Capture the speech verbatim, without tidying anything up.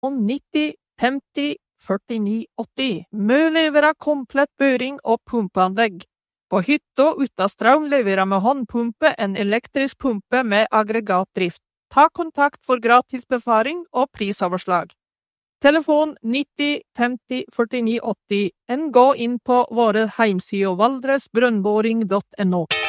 nitti femti førtini åtti. Vi leverer komplett børing og pumpeanlegg. På hytta uten strøm leverer vi håndpumpe, en elektrisk pumpe med aggregatdrift. Ta kontakt for gratis befaring og prisoverslag. Telefon nitti femti førtini åtti. En gå inn på våre heimsider valdresbrønnboring punktum no.